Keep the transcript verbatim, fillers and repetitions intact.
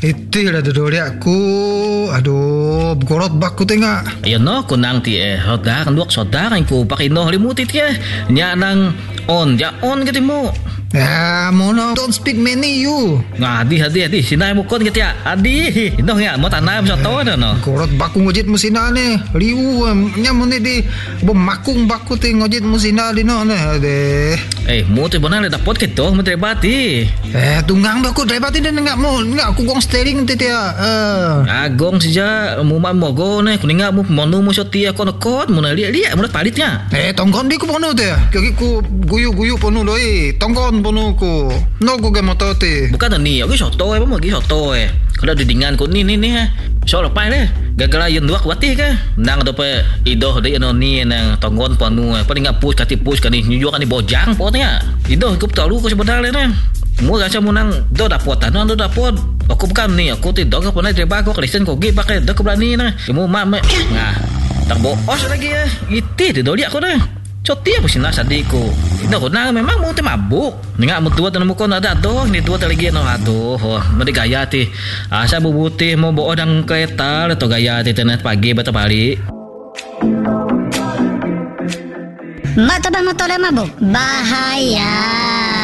Itu lah dodori aku. Aduh, gorot baku tengah. Ayo no, kunang ti eh. Soda kan duak soda kan ku pakai no limutit ya. Nya nang on, ja on gitu mo. Ya, mono don't speak many you. Ngadi hadi hadi sinai mo kon gitu ya. Adi, ino ya mo tanah bisa tahu dah no. Gorot baku ngojit musina ne. Liu nya mone di bemakung baku te ngojit musina di no ne. Ade. Eh, mo te bonang le dapot gitu, mo te bati. Eh, tunggang baku drebati dan enggak mo, enggak aku gong steering te ya. Eh. Agong saja mo man mo go ne kuninga mo monu mo sotia kon kon mo na liat liat mo palitnya. Eh, tongkon di ku pono te. Kaki ku guyu-guyu pono doi. Tongkon pono ku. No ku ge motor te. Bukan ni, aku soto eh, mo gi soto eh. Kalau didingan ko ni ni ni ha. So lepas le. Gagal yun dua kuatih ke. Nang do pe idoh de ano ni nang tonggon ponu. Paling ngap push kati push kani nyuju kani bojang potnya. Idoh ku tahu ko sebenarnya ne. Mu gacha mo nang do dapot ano do dapot. Aku bukan ni, aku tidak ke pernah terba aku Kristen ko gi pakai dak berani na. Mu mak me. Nah. Tak boos lagi ya. Iti de doli aku na. Coti apa sih nak sadiku. Dah ko nang memang mau te mabuk. Ninga mo tua tanu ko na dato, ni tua lagi no aduh. Made gaya ti. Asa bubutih mo bo odang kereta atau gaya ti tenet pagi bata balik. Mak tabang motor mabuk. Bahaya.